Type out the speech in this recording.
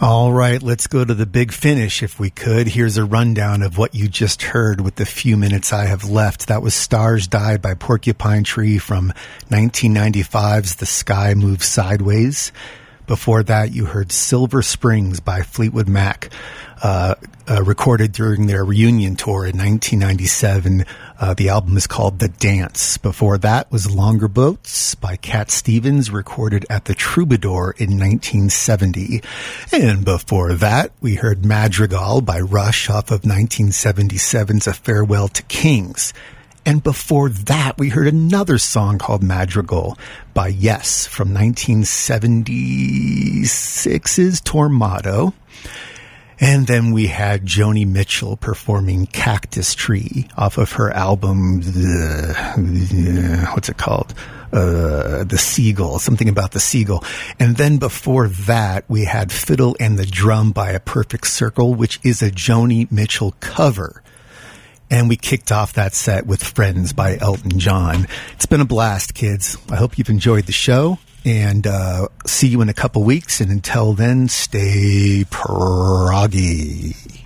All right, let's go to the big finish if we could. Here's a rundown of what you just heard with the few minutes I have left. That was Stars Died by Porcupine Tree from 1995's The Sky Moves Sideways. Before that, you heard Silver Springs by Fleetwood Mac, recorded during their reunion tour in 1997. The album is called The Dance. Before that was Longer Boats by Cat Stevens, recorded at the Troubadour in 1970. And before that, we heard Madrigal by Rush off of 1977's A Farewell to Kings. And before that, we heard another song called Madrigal by Yes from 1976's Tormato. And then we had Joni Mitchell performing Cactus Tree off of her album, what's it called? The Seagull, something about the Seagull. And then before that, we had Fiddle and the Drum by A Perfect Circle, which is a Joni Mitchell cover. And we kicked off that set with Friends by Elton John. It's been a blast, kids. I hope you've enjoyed the show. And see you in a couple weeks. And until then, stay proggy.